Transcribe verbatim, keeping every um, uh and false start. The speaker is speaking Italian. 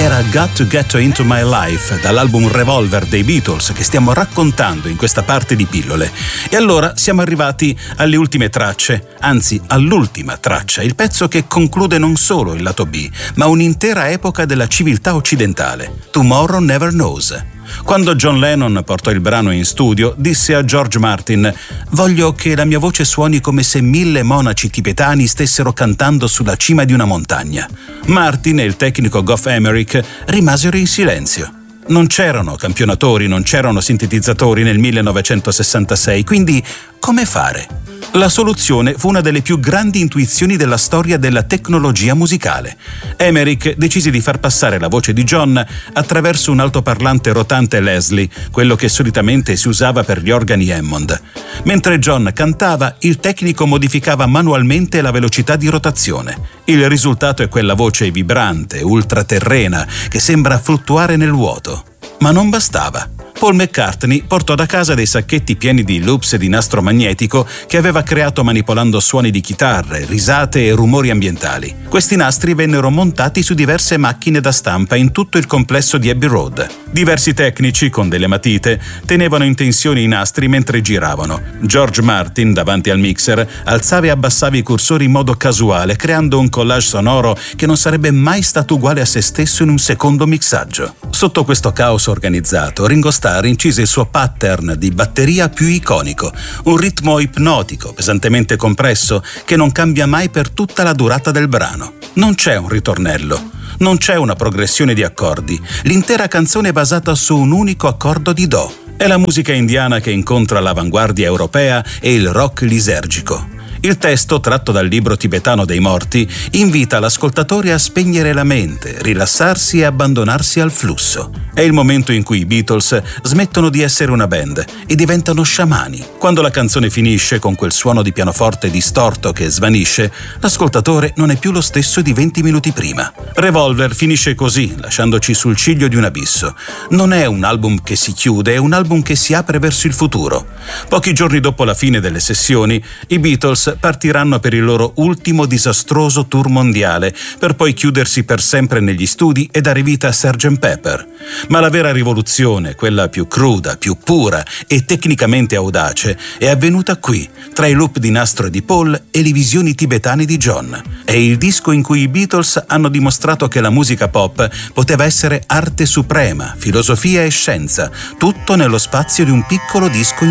Era Got to Get Into My Life, dall'album Revolver dei Beatles, che stiamo raccontando in questa parte di pillole. E allora siamo arrivati alle ultime tracce, anzi all'ultima traccia, il pezzo che conclude non solo il lato B, ma un'intera epoca della civiltà occidentale, Tomorrow Never Knows. Quando John Lennon portò il brano in studio, disse a George Martin: «Voglio che la mia voce suoni come se mille monaci tibetani stessero cantando sulla cima di una montagna». Martin e il tecnico Geoff Emerick rimasero in silenzio. Non c'erano campionatori, non c'erano sintetizzatori nel millenovecentosessantasei, quindi come fare? La soluzione fu una delle più grandi intuizioni della storia della tecnologia musicale. Emerick decise di far passare la voce di John attraverso un altoparlante rotante Leslie, quello che solitamente si usava per gli organi Hammond. Mentre John cantava, il tecnico modificava manualmente la velocità di rotazione. Il risultato è quella voce vibrante, ultraterrena, che sembra fluttuare nel vuoto. Ma non bastava. Paul McCartney portò da casa dei sacchetti pieni di loops di nastro magnetico che aveva creato manipolando suoni di chitarre, risate e rumori ambientali. Questi nastri vennero montati su diverse macchine da stampa in tutto il complesso di Abbey Road. Diversi tecnici, con delle matite, tenevano in tensione i nastri mentre giravano. George Martin, davanti al mixer, alzava e abbassava i cursori in modo casuale, creando un collage sonoro che non sarebbe mai stato uguale a se stesso in un secondo mixaggio. Sotto questo caos organizzato, Ringo Starr incise il suo pattern di batteria più iconico, un ritmo ipnotico, pesantemente compresso, che non cambia mai per tutta la durata del brano. Non c'è un ritornello, non c'è una progressione di accordi, l'intera canzone è basata su un unico accordo di Do. È la musica indiana che incontra l'avanguardia europea e il rock lisergico. Il testo, tratto dal libro tibetano dei morti, invita l'ascoltatore a spegnere la mente, rilassarsi e abbandonarsi al flusso. È il momento in cui i Beatles smettono di essere una band e diventano sciamani. Quando la canzone finisce con quel suono di pianoforte distorto che svanisce, l'ascoltatore non è più lo stesso di venti minuti prima. Revolver finisce così, lasciandoci sul ciglio di un abisso. Non è un album che si chiude, è un album che si apre verso il futuro. Pochi giorni dopo la fine delle sessioni, i Beatles partiranno per il loro ultimo disastroso tour mondiale, per poi chiudersi per sempre negli studi e dare vita a sergeant Pepper. Ma la vera rivoluzione, quella più cruda, più pura e tecnicamente audace, è avvenuta qui, tra i loop di nastro di Paul e le visioni tibetane di John. È il disco in cui i Beatles hanno dimostrato che la musica pop poteva essere arte suprema, filosofia e scienza, tutto nello spazio di un piccolo disco